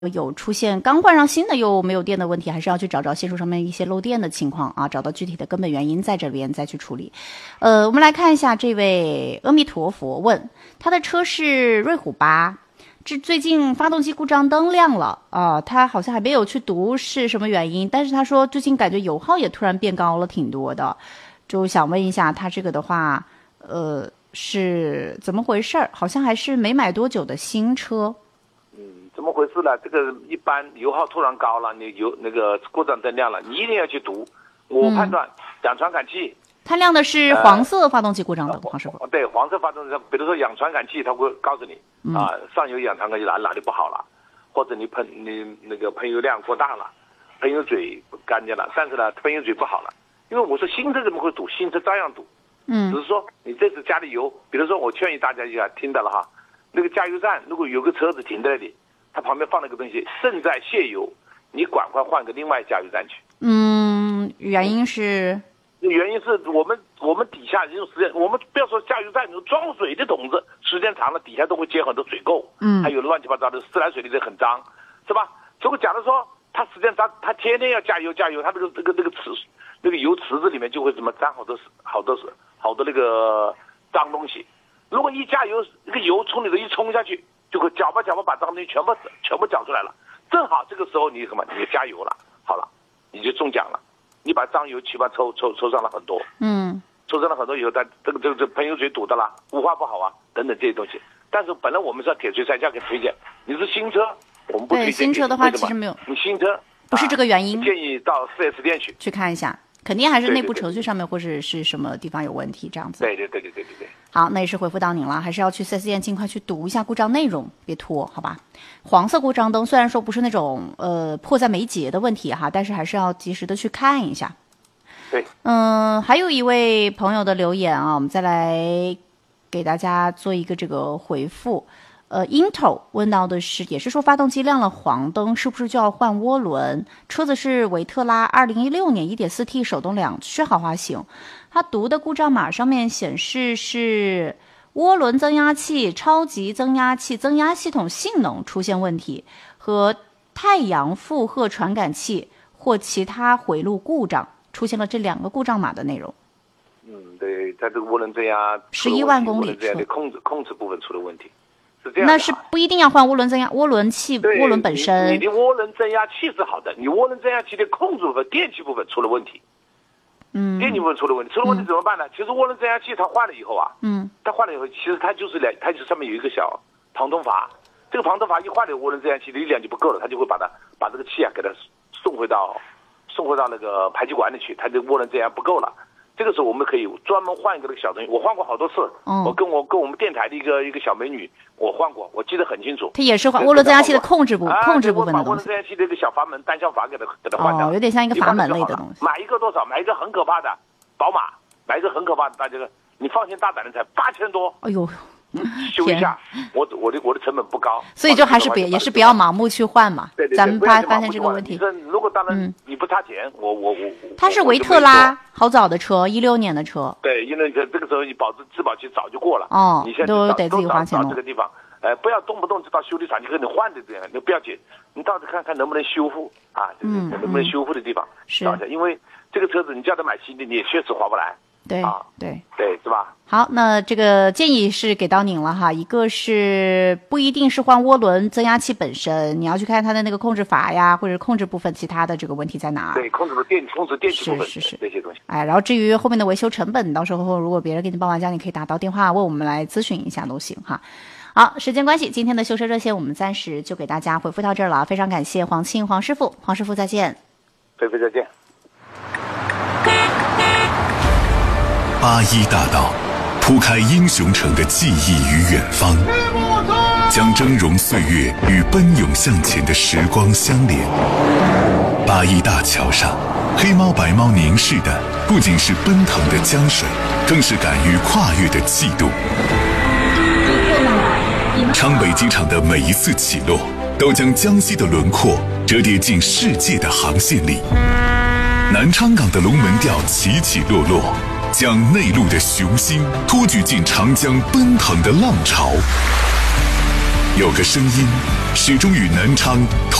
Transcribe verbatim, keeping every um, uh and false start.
有出现刚换上新的又没有电的问题，还是要去找找线束上面一些漏电的情况啊，找到具体的根本原因，在这边再去处理。呃，我们来看一下这位阿弥陀佛问，他的车是瑞虎八，这最近发动机故障灯亮了啊，他好像还没有去读是什么原因，但是他说最近感觉油耗也突然变高了挺多的，就想问一下他这个的话，呃，是怎么回事儿？好像还是没买多久的新车。 怎么回事呢？这个一般油耗突然高了，你油那个故障灯亮了，你一定要去读。我判断氧传感器， 它亮的是黄色发动机故障灯，黄师傅。 对，黄色发动机，比如说氧传感器，它会告诉你、嗯、啊，上游氧传感器哪哪里不好了，或者你喷你那个喷油量过大了，喷油嘴干净了，但是呢，喷油嘴不好了。因为我说新车怎么会堵？新车照样堵，嗯，只是说你这次加的油，比如说我劝大家一下，听到了哈，那个加油站如果有个车子停在那里。它旁边放了个东西，正在泄油，你赶快换个另外加油站去。 嗯，原因是？ 原因是我们我们底下用时间，我们不要说加油站，你装水的桶子，时间长了底下都会结很多水垢，嗯，还有乱七八糟的自来水里的很脏，是吧？如果假如说他时间长，他天天要加油加油，他这个这个这个池那个油池子里面就会怎么沾好多好多好多那个脏东西。如果一加油，那个油从里头一冲下去。就会搅吧搅吧把脏东西全部全部搅出来了，正好这个时候你什么你加油了，好了，你就中奖了，你把脏油起码抽抽抽上了很多，嗯，抽上了很多以后，但这个这个这喷油嘴堵的了，雾化不好啊，等等这些东西。但是本来我们是要铁锤三下给推荐，你是新车，我们不推荐。 对新车的话其实没有， 你新车不是这个原因， 啊、建议到 四 S 店去去看一下。肯定还是内部程序上面或者是什么地方有问题，这样子。 对对对对对对对。 好，那也是回复到您了，还是要去 四 S 店尽快去读一下故障内容，别拖，好吧？黄色故障灯虽然说不是那种呃迫在眉睫的问题哈，但是还是要及时的去看一下。 对。 嗯，还有一位朋友的留言啊，我们再来给大家做一个这个回复。呃 ，Intel 问到的是，也是说发动机亮了黄灯，是不是就要换涡轮？车子是维特拉二零一六年 一点四 T 手动两驱豪华型，它读的故障码上面显示是涡轮增压器、超级增压器增压系统性能出现问题，和太阳负荷传感器或其他回路故障，出现了这两个故障码的内容。 嗯，对，它这个涡轮增压十一万公里车的控制控制部分出了问题。是那是不一定要换涡轮增压，涡轮器涡轮本身。 你, 你的涡轮增压器是好的，你涡轮增压器的控制部分、电气部分出了问题。嗯，电气部分出了问题，出了问题怎么办呢？嗯、其实涡轮增压器它换了以后啊，嗯，它换了以后，其实它就是两，它就上面有一个小旁通阀，这个旁通阀一换了涡轮增压器的力量就不够了，它就会把它把这个气啊给它送回到送回到那个排气管里去，它的涡轮增压不够了。这个时候我们可以专门换一个那个小东西，我换过好多次。嗯，我跟我跟我们电台的一个一个小美女，我换过，我记得很清楚。 它也是换涡轮增压器的控制部、啊、控制部分的东西。 涡轮增压器的一个小阀门、单向阀给它给它换掉、 哦，有点像一个阀门类的东西。 买一个多少？买一个很可怕的宝马，买一个很可怕的，大家你放心大胆的才八千多。 哎呦。 修一下，我我的我的成本不高， 所以就还是别也是不要盲目去换嘛。 对对对， 咱们发发现这个问题。 如果当然你不差钱，嗯、我我我。 它是维特拉，好早的车，一六年的车。 对，因为这个时候你保质质保期早就过了。 哦。 你现在都得自己花钱了。 这个地方，呃，不要动不动就到修理厂去跟你换的这样，你不要紧，你到时看看能不能修复啊，嗯，能不能修复的地方。 是。 因为这个车子你叫他买新的，你也确实划不来。 对、 啊、 对对，是吧？ 好，那这个建议是给到您了哈。一个是不一定是换涡轮增压器本身，你要去看它的那个控制阀呀，或者控制部分其他的这个问题在哪儿。 对，控制的电控制电气部分是是是这些东西。 哎，然后至于后面的维修成本，到时候如果别人给你报完价，你可以打到电话问我们来咨询一下都行哈。好，时间关系，今天的修车热线我们暂时就给大家回复到这儿了，非常感谢黄庆黄师傅，黄师傅再见。 菲菲再见。 八一大道铺开英雄城的记忆与远方，将峥嵘岁月与奔涌向前的时光相连。八一大桥上，黑猫白猫凝视的不仅是奔腾的江水，更是敢于跨越的气度。昌北机场的每一次起落，都将江西的轮廓折叠进世界的航线里。南昌港的龙门吊起起落落，将内陆的雄心托举进长江奔腾的浪潮。 有个声音始终与南昌